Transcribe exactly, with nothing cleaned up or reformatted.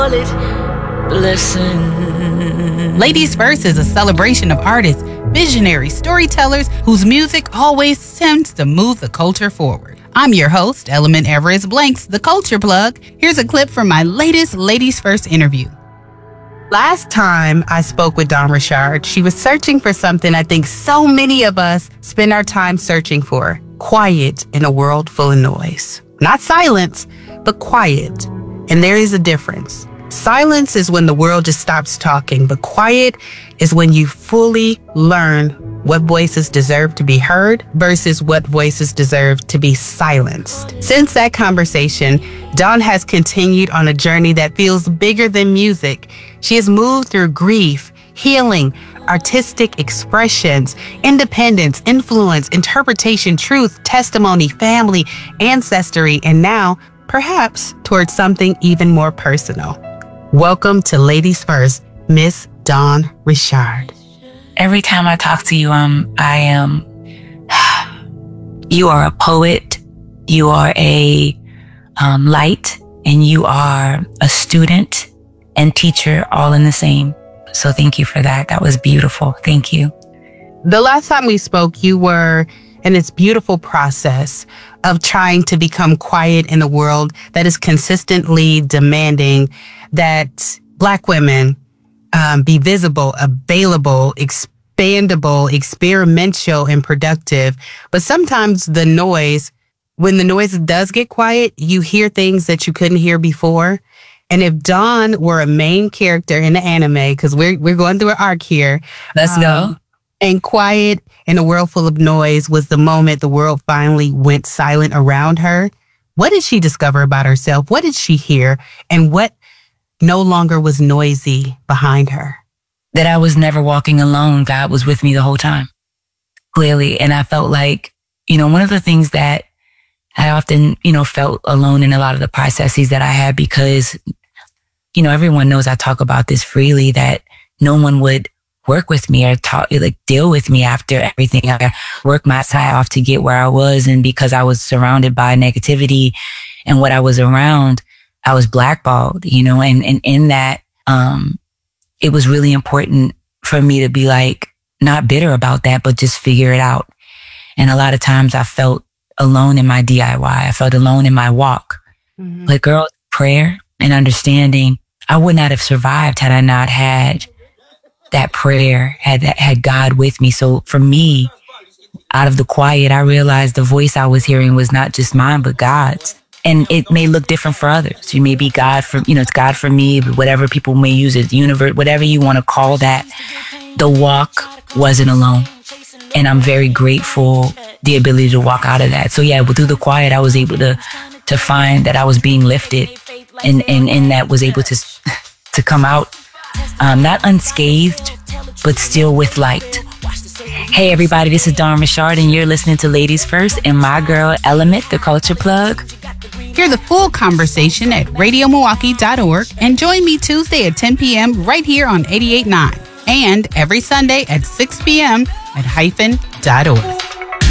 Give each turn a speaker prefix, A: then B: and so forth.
A: Listen. Ladies First is a celebration of artists, visionaries, storytellers whose music always tends to move the culture forward. I'm your host, Element Everest Blanks, the Culture Plug. Here's a clip from my latest Ladies First interview. Last time I spoke with Dawn Richard, she was searching for something I think so many of us spend our time searching for: quiet in a world full of noise. Not silence, but quiet. And there is a difference. Silence is when the world just stops talking, but quiet is when you fully learn what voices deserve to be heard versus what voices deserve to be silenced. Since that conversation, Dawn has continued on a journey that feels bigger than music. She has moved through grief, healing, artistic expressions, independence, influence, interpretation, truth, testimony, family, ancestry, and now, perhaps, towards something even more personal. Welcome to Ladies First, Miss Dawn Richard.
B: Every time I talk to you, um, I am, you are a poet, you are a um, light, and you are a student and teacher all in the same. So thank you for that. That was beautiful. Thank you.
A: The last time we spoke, you were in this beautiful process of trying to become quiet in a world that is consistently demanding that Black women um, be visible, available, expandable, experimental, and productive. But sometimes the noise, when the noise does get quiet, you hear things that you couldn't hear before. And if Dawn were a main character in the anime, because we're we're going through an arc here.
B: Let's um, go.
A: And quiet in a world full of noise was the moment the world finally went silent around her. What did she discover about herself? What did she hear? And what no longer was noisy behind her?
B: That I was never walking alone. God was with me the whole time, clearly. And I felt like, you know, one of the things that I often, you know, felt alone in a lot of the processes that I had, because, you know, everyone knows I talk about this freely, that no one would work with me or talk, like deal with me after everything. I worked my side off to get where I was. And because I was surrounded by negativity and what I was around, I was blackballed, you know, and, and in that, um, it was really important for me to be like, not bitter about that, but just figure it out. And a lot of times I felt alone in my D I Y. I felt alone in my walk. Mm-hmm. But girl, prayer and understanding, I would not have survived had I not had that prayer, had that, had God with me. So for me, out of the quiet, I realized the voice I was hearing was not just mine, but God's. And it may look different for others. You may be God for, you know, it's God for me, but whatever people may use it, the universe, whatever you want to call that. The walk wasn't alone. And I'm very grateful the ability to walk out of that. So yeah, but through the quiet, I was able to, to find that I was being lifted, and, and, and that was able to, to come out, um, not unscathed, but still with light. Hey everybody, this is Dawn Richard and you're listening to Ladies First and my girl Element, the Culture Plug.
A: Hear the full conversation at radio milwaukee dot org and join me Tuesday at ten p.m. right here on eighty-eight point nine and every Sunday at six p.m. at hyphen dot org.